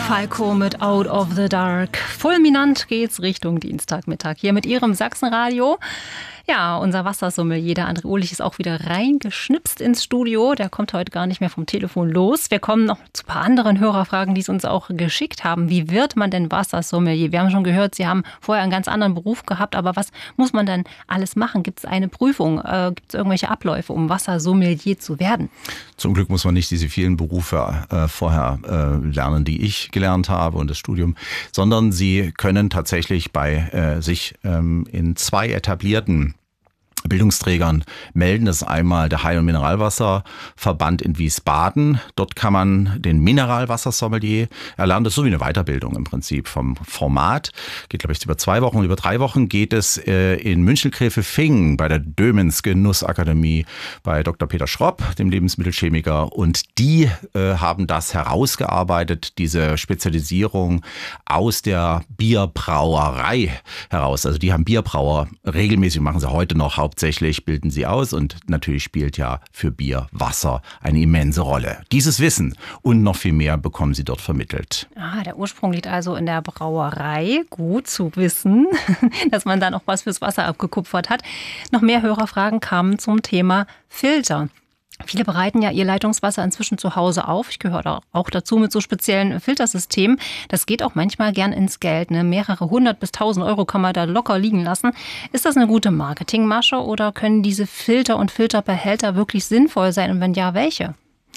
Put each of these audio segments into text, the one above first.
Falco mit Out of the Dark. Fulminant geht's Richtung Dienstagmittag hier mit Ihrem Sachsenradio. Ja, unser Wassersommelier, der André Uhlich, ist auch wieder reingeschnipst ins Studio. Der kommt heute gar nicht mehr vom Telefon los. Wir kommen noch zu ein paar anderen Hörerfragen, die es uns auch geschickt haben. Wie wird man denn Wassersommelier? Wir haben schon gehört, Sie haben vorher einen ganz anderen Beruf gehabt. Aber was muss man denn alles machen? Gibt es eine Prüfung? Gibt es irgendwelche Abläufe, um Wassersommelier zu werden? Zum Glück muss man nicht diese vielen Berufe vorher lernen, die ich gelernt habe und das Studium, sondern Sie können tatsächlich bei sich in 2 etablierten Bildungsträgern melden. Das ist einmal der Heil- und Mineralwasserverband in Wiesbaden. Dort kann man den Mineralwassersommelier erlernen. Das ist so wie eine Weiterbildung im Prinzip vom Format. Geht, glaube ich, über 2 Wochen. Über 3 Wochen geht es in München-Gräfelfing bei der Dömens Genussakademie bei Dr. Peter Schropp, dem Lebensmittelchemiker. Und die haben das herausgearbeitet, diese Spezialisierung aus der Bierbrauerei heraus. Also die haben Bierbrauer regelmäßig, machen sie heute noch hauptsächlich, bilden sie aus, und natürlich spielt ja für Bier Wasser eine immense Rolle. Dieses Wissen und noch viel mehr bekommen sie dort vermittelt. Der Ursprung liegt also in der Brauerei. Gut zu wissen, dass man da noch was fürs Wasser abgekupfert hat. Noch mehr Hörerfragen kamen zum Thema Filter. Viele bereiten ja ihr Leitungswasser inzwischen zu Hause auf. Ich gehöre auch dazu mit so speziellen Filtersystemen. Das geht auch manchmal gern ins Geld. Mehrere 100 bis 1000 Euro kann man da locker liegen lassen. Ist das eine gute Marketingmasche oder können diese Filter und Filterbehälter wirklich sinnvoll sein? Und wenn ja, welche?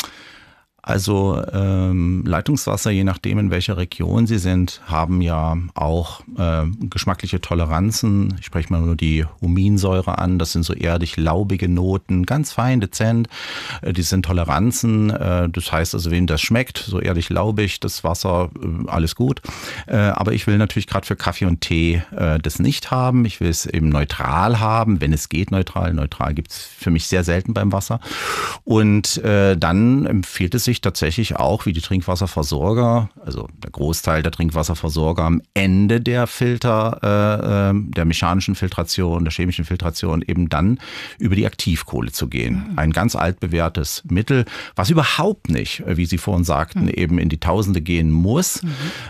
Also Leitungswasser, je nachdem in welcher Region sie sind, haben ja auch geschmackliche Toleranzen. Ich spreche mal nur die Huminsäure an. Das sind so erdig-laubige Noten, ganz fein, dezent. Die sind Toleranzen. Das heißt also, wem das schmeckt, so erdig-laubig, das Wasser, alles gut. Aber ich will natürlich gerade für Kaffee und Tee das nicht haben. Ich will es eben neutral haben, wenn es geht neutral. Neutral gibt es für mich sehr selten beim Wasser. Und dann empfiehlt es sich tatsächlich auch, wie die Trinkwasserversorger, also der Großteil der Trinkwasserversorger, am Ende der Filter, der mechanischen Filtration, der chemischen Filtration, eben dann über die Aktivkohle zu gehen. Ein ganz altbewährtes Mittel, was überhaupt nicht, wie Sie vorhin sagten, eben in die Tausende gehen muss.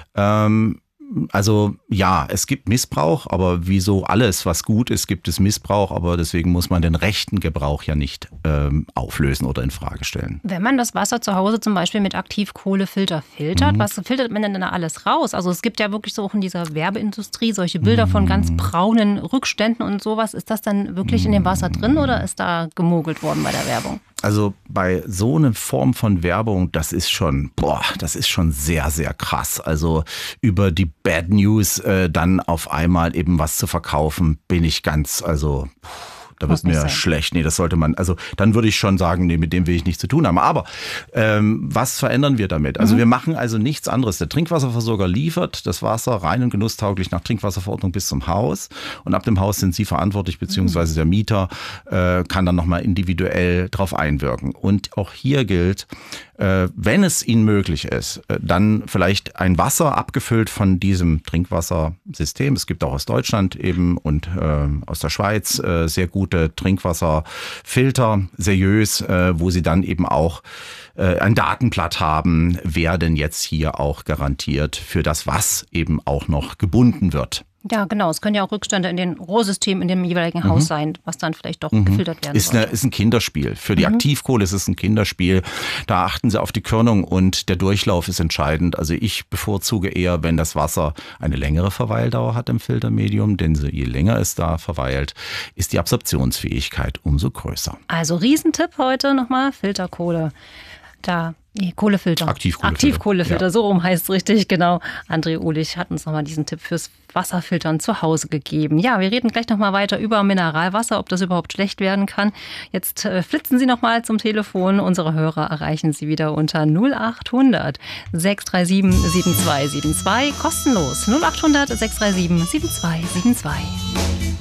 Also ja, es gibt Missbrauch, aber wie so alles, was gut ist, gibt es Missbrauch. Aber deswegen muss man den rechten Gebrauch ja nicht auflösen oder in Frage stellen. Wenn man das Wasser zu Hause zum Beispiel mit Aktivkohlefilter filtert, was filtert man denn da alles raus? Also es gibt ja wirklich so auch in dieser Werbeindustrie solche Bilder von ganz braunen Rückständen und sowas. Ist das dann wirklich in dem Wasser drin oder ist da gemogelt worden bei der Werbung? Also bei so einer Form von Werbung, das ist schon sehr, sehr krass. Also über die Bad News dann auf einmal eben was zu verkaufen, bin ich ganz, da wird mir schlecht. Nee, das sollte man, also dann würde ich schon sagen, nee, mit dem will ich nichts zu tun haben. Aber was verändern wir damit? Also wir machen also nichts anderes. Der Trinkwasserversorger liefert das Wasser rein und genusstauglich nach Trinkwasserverordnung bis zum Haus. Und ab dem Haus sind Sie verantwortlich, beziehungsweise der Mieter kann dann nochmal individuell drauf einwirken. Und auch hier gilt, wenn es Ihnen möglich ist, dann vielleicht ein Wasser abgefüllt von diesem Trinkwassersystem. Es gibt auch aus Deutschland eben und aus der Schweiz sehr gute Trinkwasserfilter, seriös, wo Sie dann eben auch ein Datenblatt haben, wer denn jetzt hier auch garantiert für das, was eben auch noch gebunden wird. Ja, genau. Es können ja auch Rückstände in den Rohrsystemen in dem jeweiligen Haus sein, was dann vielleicht doch gefiltert werden soll. Ist ein Kinderspiel. Für die Aktivkohle ist es ein Kinderspiel. Da achten Sie auf die Körnung und der Durchlauf ist entscheidend. Also ich bevorzuge eher, wenn das Wasser eine längere Verweildauer hat im Filtermedium, denn je länger es da verweilt, ist die Absorptionsfähigkeit umso größer. Also Riesentipp heute nochmal, Filterkohle. Kohlefilter. Aktivkohlefilter, ja. So rum heißt es richtig, genau. André Uhlich hat uns nochmal diesen Tipp fürs Wasserfiltern zu Hause gegeben. Ja, wir reden gleich nochmal weiter über Mineralwasser, ob das überhaupt schlecht werden kann. Jetzt flitzen Sie nochmal zum Telefon. Unsere Hörer erreichen Sie wieder unter 0800 637 7272. Kostenlos 0800 637 7272.